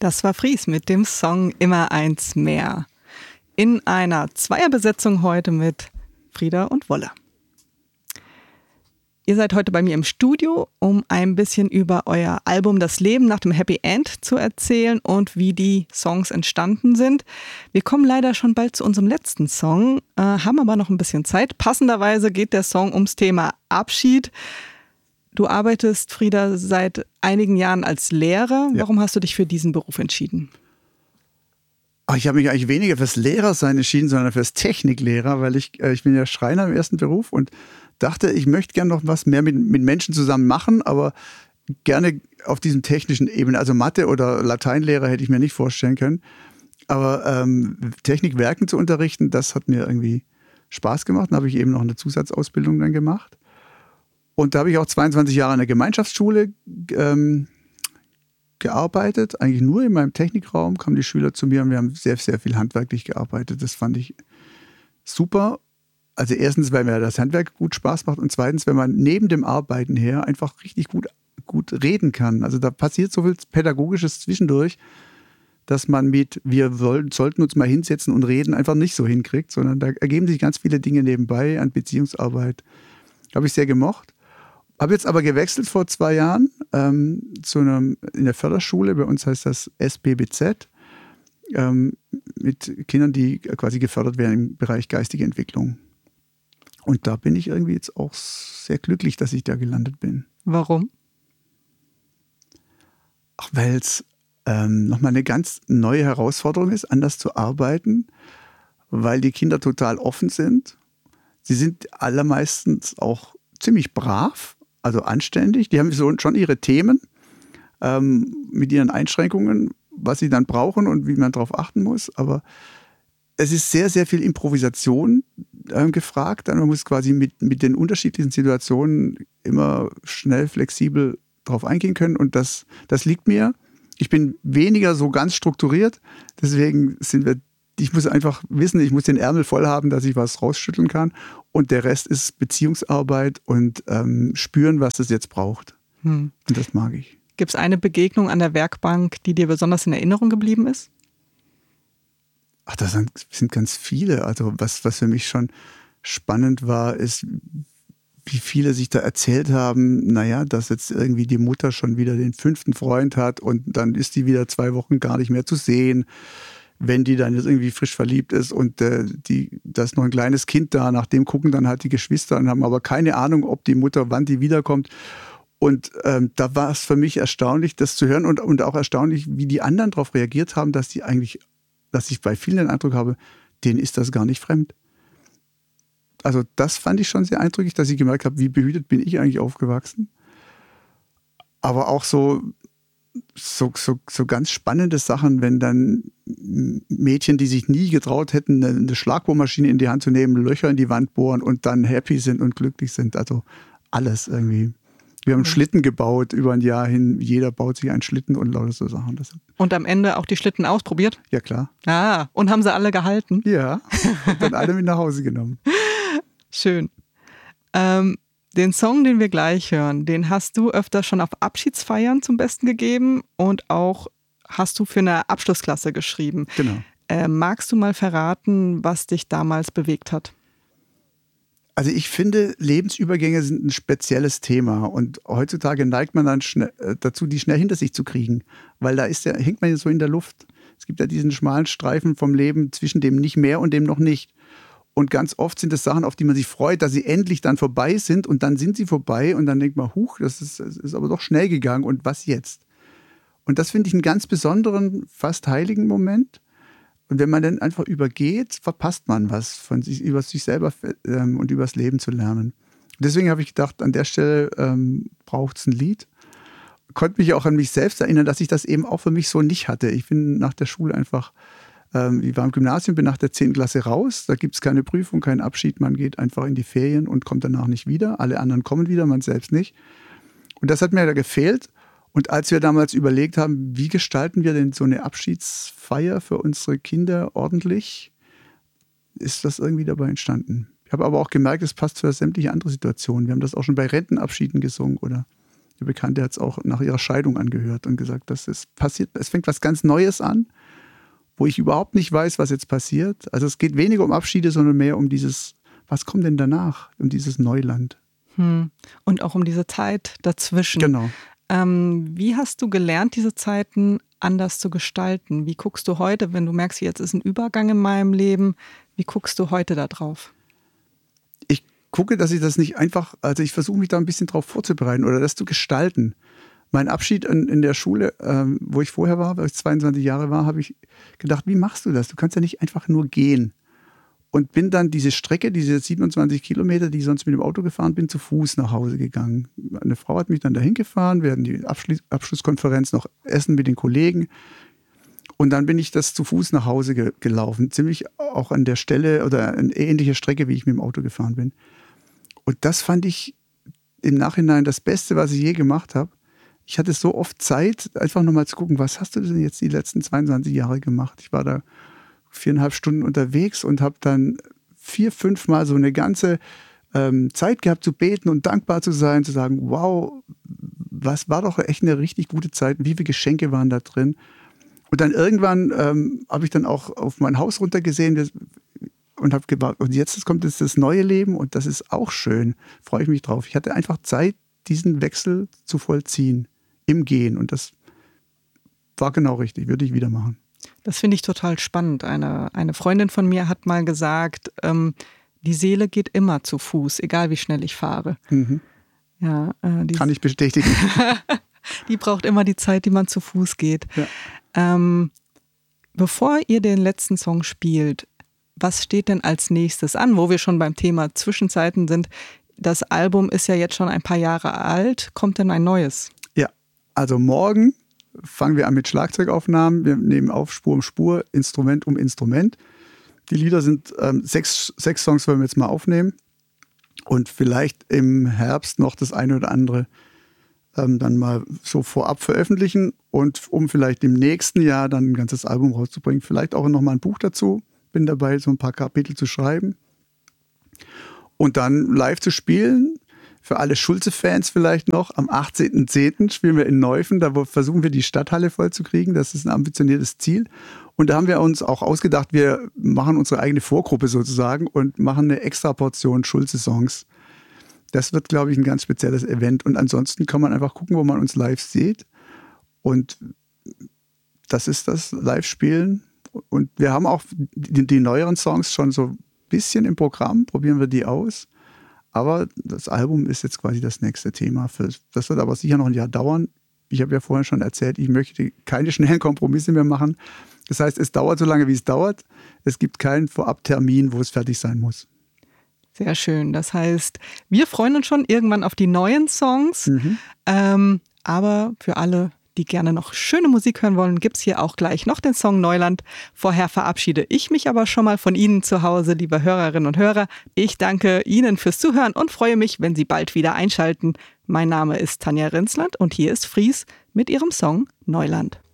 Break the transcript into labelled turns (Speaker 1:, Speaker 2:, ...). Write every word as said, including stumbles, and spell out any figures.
Speaker 1: Das war Fries mit dem Song Immer eins mehr. In einer Zweierbesetzung heute mit Frieda und Wolle. Ihr seid heute bei mir im Studio, um ein bisschen über euer Album Das Leben nach dem Happy End zu erzählen und wie die Songs entstanden sind. Wir kommen leider schon bald zu unserem letzten Song, äh, haben aber noch ein bisschen Zeit. Passenderweise geht der Song ums Thema Abschied. Du arbeitest, Frieda, seit einigen Jahren als Lehrer. Ja. Warum hast du dich für diesen Beruf entschieden?
Speaker 2: Ach, ich habe mich eigentlich weniger fürs Lehrersein entschieden, sondern fürs Techniklehrer, weil ich, äh, ich bin ja Schreiner im ersten Beruf und dachte, ich möchte gerne noch was mehr mit, mit Menschen zusammen machen, aber gerne auf diesem technischen Ebene. Also Mathe- oder Lateinlehrer hätte ich mir nicht vorstellen können. Aber ähm, Technikwerken zu unterrichten, das hat mir irgendwie Spaß gemacht. Dann habe ich eben noch eine Zusatzausbildung dann gemacht. Und da habe ich auch zweiundzwanzig Jahre in der Gemeinschaftsschule ähm, gearbeitet. Eigentlich nur in meinem Technikraum kamen die Schüler zu mir und wir haben sehr, sehr viel handwerklich gearbeitet. Das fand ich super. Also erstens, weil mir das Handwerk gut Spaß macht und zweitens, wenn man neben dem Arbeiten her einfach richtig gut, gut reden kann. Also da passiert so viel Pädagogisches zwischendurch, dass man mit wir wollen, sollten uns mal hinsetzen und reden einfach nicht so hinkriegt, sondern da ergeben sich ganz viele Dinge nebenbei an Beziehungsarbeit. Habe ich sehr gemocht. Habe jetzt aber gewechselt vor zwei Jahren ähm, zu einem, in der Förderschule, bei uns heißt das S B B Z, ähm, mit Kindern, die quasi gefördert werden im Bereich geistige Entwicklung. Und da bin ich irgendwie jetzt auch sehr glücklich, dass ich da gelandet bin.
Speaker 1: Warum?
Speaker 2: Ach, weil es ähm, nochmal eine ganz neue Herausforderung ist, anders zu arbeiten, weil die Kinder total offen sind. Sie sind allermeistens auch ziemlich brav, also anständig. Die haben so schon ihre Themen ähm, mit ihren Einschränkungen, was sie dann brauchen und wie man darauf achten muss. Aber es ist sehr, sehr viel Improvisation äh, gefragt. Man muss quasi mit, mit den unterschiedlichen Situationen immer schnell, flexibel drauf eingehen können. Und das, das liegt mir. Ich bin weniger so ganz strukturiert. Deswegen sind wir, ich muss einfach wissen, ich muss den Ärmel voll haben, dass ich was rausschütteln kann. Und der Rest ist Beziehungsarbeit und ähm, spüren, was es jetzt braucht. Hm. Und das mag ich.
Speaker 1: Gibt es eine Begegnung an der Werkbank, die dir besonders in Erinnerung geblieben ist?
Speaker 2: Ach, das sind ganz viele. Also was, was für mich schon spannend war, ist, wie viele sich da erzählt haben, naja, dass jetzt irgendwie die Mutter schon wieder den fünften Freund hat und dann ist die wieder zwei Wochen gar nicht mehr zu sehen, wenn die dann jetzt irgendwie frisch verliebt ist und äh, die, da ist noch ein kleines Kind da, nach dem gucken dann halt die Geschwister und haben aber keine Ahnung, ob die Mutter, wann die wiederkommt. Und ähm, da war es für mich erstaunlich, das zu hören und, und auch erstaunlich, wie die anderen darauf reagiert haben, dass die eigentlich, dass ich bei vielen den Eindruck habe, denen ist das gar nicht fremd. Also das fand ich schon sehr eindrücklich, dass ich gemerkt habe, wie behütet bin ich eigentlich aufgewachsen. Aber auch so, so, so, so ganz spannende Sachen, wenn dann Mädchen, die sich nie getraut hätten, eine Schlagbohrmaschine in die Hand zu nehmen, Löcher in die Wand bohren und dann happy sind und glücklich sind. Also alles irgendwie. Wir haben einen Schlitten gebaut über ein Jahr hin. Jeder baut sich einen Schlitten und lauter so Sachen. Das
Speaker 1: und am Ende auch die Schlitten ausprobiert?
Speaker 2: Ja, klar.
Speaker 1: Ah, und haben sie alle gehalten?
Speaker 2: Ja, und dann alle mit nach Hause genommen.
Speaker 1: Schön. Ähm, den Song, den wir gleich hören, den hast du öfter schon auf Abschiedsfeiern zum Besten gegeben und auch hast du für eine Abschlussklasse geschrieben.
Speaker 2: Genau.
Speaker 1: Äh, magst du mal verraten, was dich damals bewegt hat?
Speaker 2: Also ich finde, Lebensübergänge sind ein spezielles Thema und heutzutage neigt man dann schnell, äh, dazu, die schnell hinter sich zu kriegen, weil da ist der, hängt man ja so in der Luft. Es gibt ja diesen schmalen Streifen vom Leben zwischen dem nicht mehr und dem noch nicht. Und ganz oft sind es Sachen, auf die man sich freut, dass sie endlich dann vorbei sind und dann sind sie vorbei und dann denkt man, huch, das ist, das ist aber doch schnell gegangen und was jetzt? Und das finde ich einen ganz besonderen, fast heiligen Moment. Und wenn man dann einfach übergeht, verpasst man was von sich, über sich selber ähm, und über das Leben zu lernen. Deswegen habe ich gedacht, an der Stelle ähm, braucht es ein Lied. Konnte mich auch an mich selbst erinnern, dass ich das eben auch für mich so nicht hatte. Ich bin nach der Schule einfach, ähm, ich war im Gymnasium, bin nach der zehnten Klasse raus. Da gibt es keine Prüfung, keinen Abschied. Man geht einfach in die Ferien und kommt danach nicht wieder. Alle anderen kommen wieder, man selbst nicht. Und das hat mir da gefehlt. Und als wir damals überlegt haben, wie gestalten wir denn so eine Abschiedsfeier für unsere Kinder ordentlich, ist das irgendwie dabei entstanden. Ich habe aber auch gemerkt, es passt für sämtliche andere Situationen. Wir haben das auch schon bei Rentenabschieden gesungen oder Eine Bekannte hat es auch nach ihrer Scheidung angehört und gesagt, dass es passiert, es fängt was ganz Neues an, wo ich überhaupt nicht weiß, was jetzt passiert. Also es geht weniger um Abschiede, sondern mehr um dieses, was kommt denn danach, um dieses Neuland.
Speaker 1: Hm. Und auch um diese Zeit dazwischen.
Speaker 2: Genau.
Speaker 1: Ähm, wie hast du gelernt, diese Zeiten anders zu gestalten? Wie guckst du heute, wenn du merkst, jetzt ist ein Übergang in meinem Leben, wie guckst du heute da drauf?
Speaker 2: Ich gucke, dass ich das nicht einfach, also ich versuche mich da ein bisschen drauf vorzubereiten oder das zu gestalten. Mein Abschied in, in der Schule, ähm, wo ich vorher war, weil ich zweiundzwanzig Jahre war, habe ich gedacht, wie machst du das? Du kannst ja nicht einfach nur gehen. Und bin dann diese Strecke, diese siebenundzwanzig Kilometer, die ich sonst mit dem Auto gefahren bin, zu Fuß nach Hause gegangen. Eine Frau hat mich dann dahin gefahren, wir hatten die Abschluss, Abschlusskonferenz noch essen mit den Kollegen. Und dann bin ich das zu Fuß nach Hause ge- gelaufen. Ziemlich auch an der Stelle oder eine ähnliche Strecke, wie ich mit dem Auto gefahren bin. Und das fand ich im Nachhinein das Beste, was ich je gemacht habe. Ich hatte so oft Zeit, einfach nochmal zu gucken, was hast du denn jetzt die letzten zweiundzwanzig Jahre gemacht? Ich war da viereinhalb Stunden unterwegs und habe dann vier, fünf Mal so eine ganze ähm, Zeit gehabt zu beten und dankbar zu sein, zu sagen, wow, was war doch echt eine richtig gute Zeit, wie viele Geschenke waren da drin. Und dann irgendwann ähm, habe ich dann auch auf mein Haus runtergesehen und habe gedacht, und jetzt kommt jetzt das neue Leben und das ist auch schön, freue ich mich drauf. Ich hatte einfach Zeit, diesen Wechsel zu vollziehen im Gehen und das war genau richtig, würde ich wieder machen.
Speaker 1: Das finde ich total spannend. Eine, eine Freundin von mir hat mal gesagt, ähm, die Seele geht immer zu Fuß, egal wie schnell ich fahre.
Speaker 2: Mhm.
Speaker 1: Ja, äh, die,
Speaker 2: Kann ich bestätigen.
Speaker 1: die braucht immer die Zeit, die man zu Fuß geht.
Speaker 2: Ja.
Speaker 1: Ähm, bevor ihr den letzten Song spielt, was steht denn als nächstes an, wo wir schon beim Thema Zwischenzeiten sind? Das Album ist ja jetzt schon ein paar Jahre alt. Kommt denn ein neues?
Speaker 2: Ja, also morgen fangen wir an mit Schlagzeugaufnahmen. Wir nehmen auf Spur um Spur, Instrument um Instrument. Die Lieder sind ähm, sechs, sechs Songs wollen wir jetzt mal aufnehmen. Und vielleicht im Herbst noch das eine oder andere ähm, dann mal so vorab veröffentlichen. Und um vielleicht im nächsten Jahr dann ein ganzes Album rauszubringen. Vielleicht auch noch mal ein Buch dazu. Bin dabei, so ein paar Kapitel zu schreiben. Und dann live zu spielen. Für alle Schulze-Fans vielleicht noch, am achtzehnten zehnten spielen wir in Neuffen, da versuchen wir die Stadthalle voll zu kriegen, das ist ein ambitioniertes Ziel. Und da haben wir uns auch ausgedacht, wir machen unsere eigene Vorgruppe sozusagen und machen eine extra Portion Schulze-Songs. Das wird, glaube ich, ein ganz spezielles Event. Und ansonsten kann man einfach gucken, wo man uns live sieht. Und das ist das Live-Spielen. Und wir haben auch die, die neueren Songs schon so ein bisschen im Programm, probieren wir die aus. Aber das Album ist jetzt quasi das nächste Thema. Für, das wird aber sicher noch ein Jahr dauern. Ich habe ja vorhin schon erzählt, ich möchte keine schnellen Kompromisse mehr machen. Das heißt, es dauert so lange, wie es dauert. Es gibt keinen Vorabtermin, wo es fertig sein muss.
Speaker 1: Sehr schön. Das heißt, wir freuen uns schon irgendwann auf die neuen Songs. Mhm. Ähm, aber für alle, die gerne noch schöne Musik hören wollen, gibt es hier auch gleich noch den Song Neuland. Vorher verabschiede ich mich aber schon mal von Ihnen zu Hause, liebe Hörerinnen und Hörer. Ich danke Ihnen fürs Zuhören und freue mich, wenn Sie bald wieder einschalten. Mein Name ist Tanja Renzland und hier ist Fries mit ihrem Song Neuland.